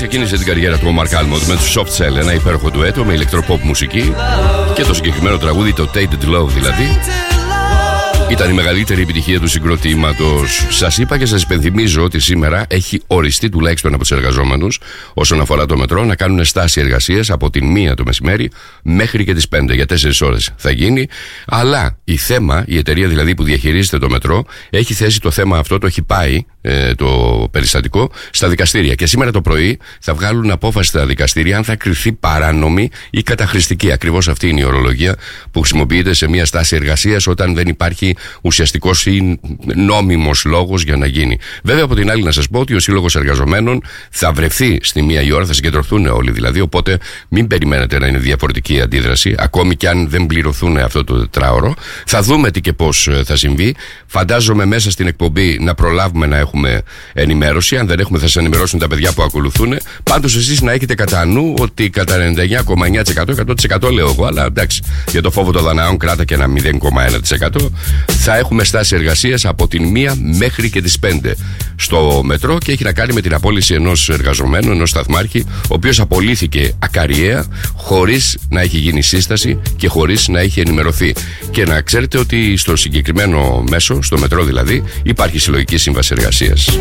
ξεκίνησε την καριέρα του ο Mark Almond με τους Soft Cell, ένα υπέροχο ντουέτο με ηλεκτροποπ μουσική, και το συγκεκριμένο τραγούδι, το Tainted Love δηλαδή, ήταν η μεγαλύτερη επιτυχία του συγκροτήματος. Σας είπα και σας υπενθυμίζω ότι σήμερα έχει οριστεί τουλάχιστον από τους εργαζόμενους όσον αφορά το μετρό να κάνουν στάση εργασίας από την 1 το μεσημέρι μέχρι και τις 5 για 4 ώρες θα γίνει. Αλλά η εταιρεία δηλαδή που διαχειρίζεται το μετρό, έχει θέσει το θέμα αυτό, το έχει πάει το περιστατικό στα δικαστήρια. Και σήμερα το πρωί θα βγάλουν απόφαση στα δικαστήρια αν θα κριθεί παράνομη ή καταχρηστική. Ακριβώς αυτή είναι η ορολογία που χρησιμοποιείται σε μια στάση εργασίας όταν δεν υπάρχει ουσιαστικός ή νόμιμος λόγος για να γίνει. Βέβαια, από την άλλη, να σας πω ότι ο Σύλλογος Εργαζομένων θα βρεθεί στη 1 η ώρα, θα συγκεντρωθούν όλοι δηλαδή. Οπότε μην περιμένετε να είναι διαφορετική η αντίδραση, ακόμη και αν δεν πληρωθούν αυτό το τετράωρο. Θα δούμε τι και πώς θα συμβεί. Φαντάζομαι μέσα στην εκπομπή να προλάβουμε να έχουμε ενημέρωση. Αν δεν έχουμε, θα σας ενημερώσουν τα παιδιά που ακολουθούν. Πάντως, εσείς να έχετε κατά νου ότι κατά 99,9%, 100% λέω εγώ, αλλά εντάξει, για το φόβο των δανειών κράτα και ένα 0,1%. Θα έχουμε στάση εργασίας από την 1 μέχρι και τις 5 στο μετρό και έχει να κάνει με την απόλυση ενός εργαζομένου, ενός σταθμάρχη, ο οποίος απολύθηκε ακαριέα, χωρίς να έχει γίνει σύσταση και χωρίς να έχει ενημερωθεί. Και να ξέρετε ότι στο συγκεκριμένο μέσο, στο μετρό δηλαδή, υπάρχει συλλογική σύμβαση εργασίας.